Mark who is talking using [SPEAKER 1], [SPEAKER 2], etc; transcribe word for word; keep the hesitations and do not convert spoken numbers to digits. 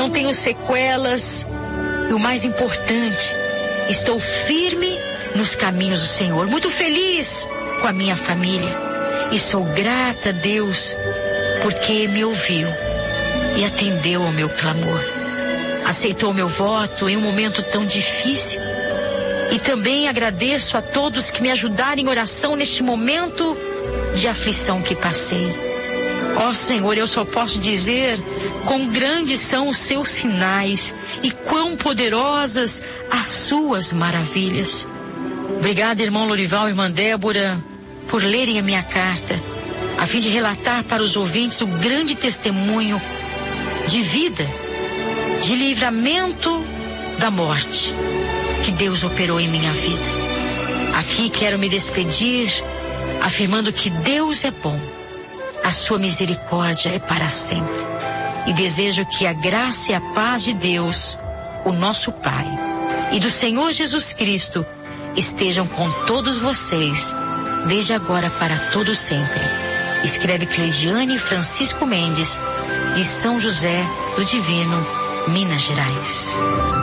[SPEAKER 1] não tenho sequelas e o mais importante, estou firme nos caminhos do Senhor, muito feliz com a minha família e sou grata a Deus porque me ouviu e atendeu ao meu clamor. Aceitou o meu voto em um momento tão difícil e também agradeço a todos que me ajudaram em oração neste momento de aflição que passei. Ó Senhor, eu só posso dizer quão grandes são os seus sinais e quão poderosas as suas maravilhas. Obrigada, irmão Lorival e irmã Débora, por lerem a minha carta, a fim de relatar para os ouvintes o grande testemunho de vida, de livramento da morte que Deus operou em minha vida. Aqui quero me despedir afirmando que Deus é bom, a sua misericórdia é para sempre. E desejo que a graça e a paz de Deus, o nosso Pai, e do Senhor Jesus Cristo estejam com todos vocês, desde agora para todo sempre. Escreve Cleidiane Francisco Mendes, de São José do Divino, Minas Gerais.